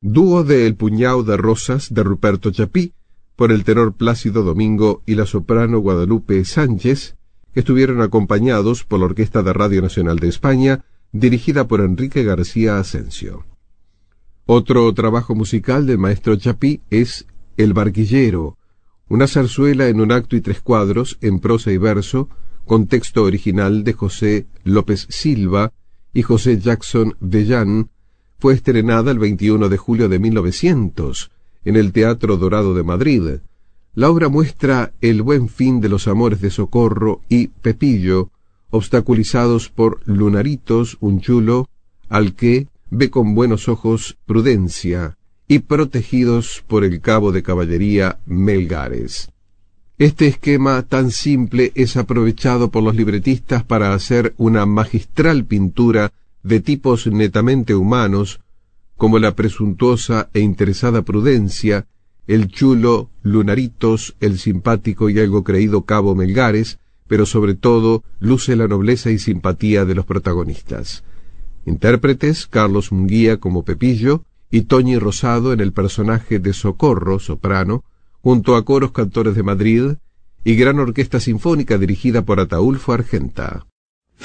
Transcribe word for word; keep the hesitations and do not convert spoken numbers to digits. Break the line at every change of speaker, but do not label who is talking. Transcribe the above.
dúo de El puñado de rosas de Ruperto Chapí, por el tenor Plácido Domingo y la soprano Guadalupe Sánchez, que estuvieron acompañados por la Orquesta de Radio Nacional de España, dirigida por Enrique García Asensio. Otro trabajo musical del maestro Chapí es El barquillero, una zarzuela en un acto y tres cuadros, en prosa y verso, con texto original de José López Silva y José Jackson Vellán. Fue estrenada el veintiuno de julio de mil novecientos en el Teatro Dorado de Madrid. La obra muestra el buen fin de los amores de Socorro y Pepillo, obstaculizados por Lunaritos, un chulo, al que ve con buenos ojos Prudencia, y protegidos por el cabo de caballería Melgares. Este esquema tan simple es aprovechado por los libretistas para hacer una magistral pintura de tipos netamente humanos, como la presuntuosa e interesada Prudencia, el chulo Lunaritos, el simpático y algo creído cabo Melgares, pero sobre todo luce la nobleza y simpatía de los protagonistas. Intérpretes: Carlos Munguía como Pepillo y Toñi Rosado en el personaje de Socorro, soprano, junto a coros cantores de Madrid y gran orquesta sinfónica dirigida por Ataúlfo Argenta.